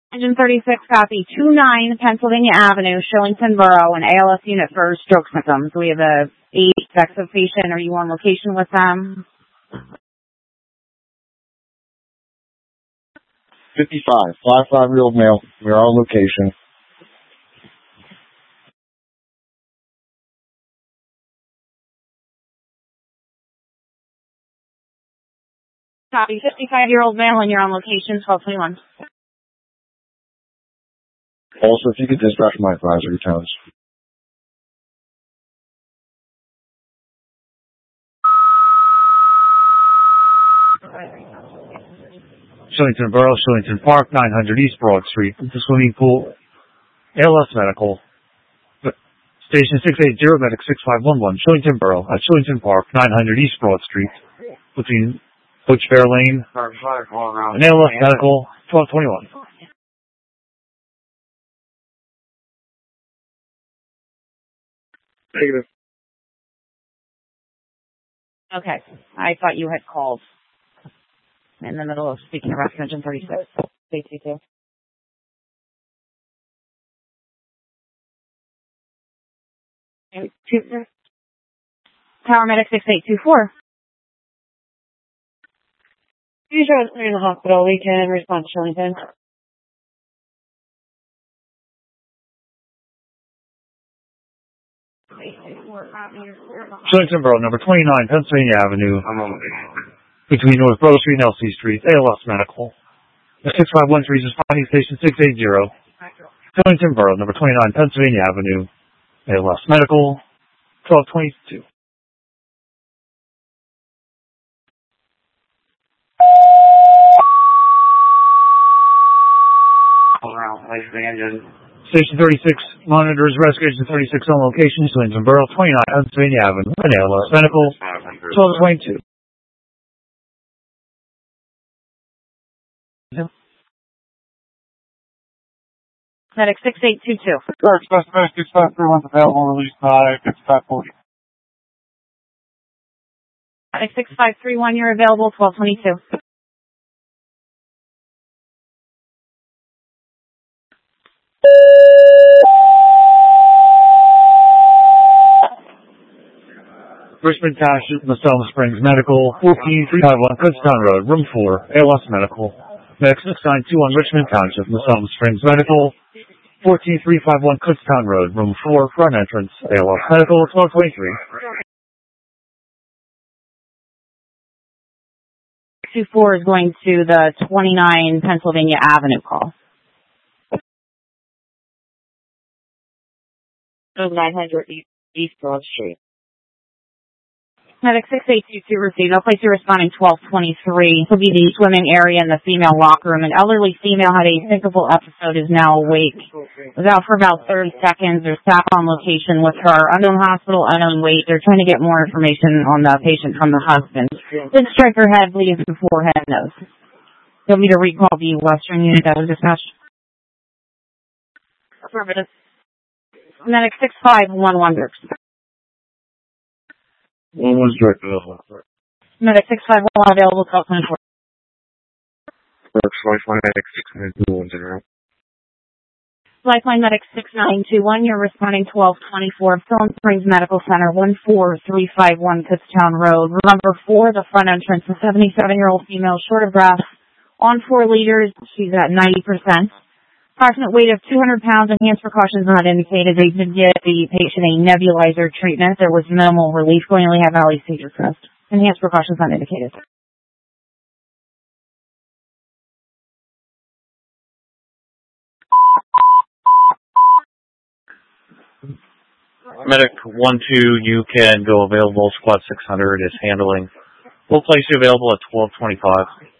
Engine 36, copy. 29 Pennsylvania Avenue, Shillington Borough, an ALS unit for stroke symptoms. We have a 8 patient. Are you on location with them? 55, 5-5-year-old male. We are on location. Copy. 55-year-old male, and you're on location, 1221. Also, if you could dispatch my advisory tones. Shillington Borough, Shillington Park, 900 East Broad Street. The swimming pool, ALS Medical. Station 680, Medic 6511, Shillington Borough, at Shillington Park, 900 East Broad Street, between Butch Fair Lane and ALS Medical, 1221. Negative. Okay. I thought you had called in the middle of speaking about Engine 36. Stay tuned. Paramedic 6824. Usually we're in the hospital. We can respond to Shillington. Shillington Borough, number 29, Pennsylvania Avenue, between North Broad Street and LC Street, ALS Medical. The 6513 is responding station 680. Shillington Borough, number 29, Pennsylvania Avenue, ALS Medical, 1222. Station 36 monitors rescue 36 on location, Shillington Borough, 29, Pennsylvania Avenue, and ALS Medical, 1222. Medic 6822. Sir, Medic 6531 available, release by 5540. Medic 6531, you're available, 1222. Richmond Township, Masoma Springs Medical, 14351 Kutztown Road, Room 4, ALS Medical. Medic 6921 Richmond Township, Masoma Springs Medical, 14351 Kutztown Road, Room 4, front entrance, ALS Medical, 1223. 24 is going to the 29 Pennsylvania Avenue call. 900 East Broad Street. Medic 6822 received. I'll place your responding 1223. This will be the swimming area in the female locker room. An elderly female had a syncopal episode, is now awake. Was out for about 30 seconds. There's staff on location with her. Unknown hospital, unknown weight. They're trying to get more information on the patient from the husband. Did strike her head, bleeding from forehead, nose. You'll need to recall the Western unit that was dispatched. Affirmative. Medic 6511 Dirks. One was direct available. Medic 6511 available, 1224. Lifeline Medic 6921 general. Lifeline Medic 6921, you're responding 1224. Phillips Springs Medical Center, 14351 Kutztown Road. Number 4, the front entrance, a 77-year-old female, short of breath, on 4 liters. She's at 90%. Approximate weight of 200 pounds. Enhanced precautions not indicated. They did give the patient a nebulizer treatment. There was minimal relief. Going to have Valley seizure crest. Enhanced precautions not indicated. Medic 12, you can go available. Squad 600 is handling. We'll place you available at 1225.